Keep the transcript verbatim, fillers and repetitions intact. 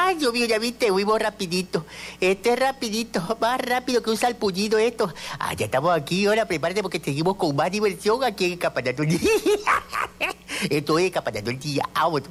Ay, Dios mío, ya viste, fuimos rapidito. Este es rapidito, más rápido que un salpullido esto. Ah, ya estamos aquí, ahora prepárate porque seguimos con más diversión aquí en Campanato. Esto es Campanato el día. Vámonos.